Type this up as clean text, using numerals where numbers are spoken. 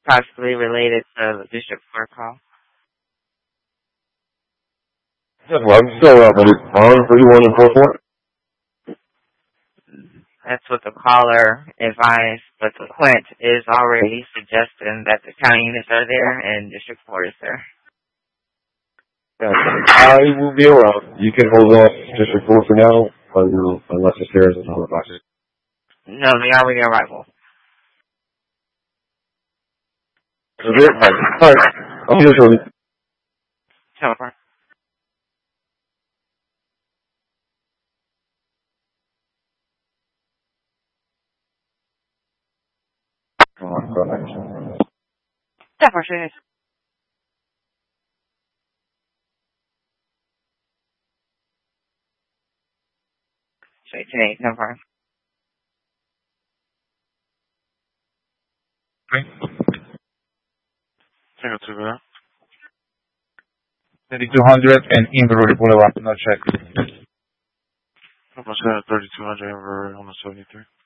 possibly related to the district court call. Yeah, well, I'm still up, but it's on 31 and 44. That's what the caller advised, but the Quint is already suggesting that the county units are there and district court is there. Yeah, I will be around. You can hold off District 4 for now, unless the stairs and all the boxes. No, they already arrival. Alright. I'm here shortly. Teleport. Teleport, sure. Straight today, teleport. Single to that. 3200 and Inverurie Boulevard, no check. Almost at 3200 over 173.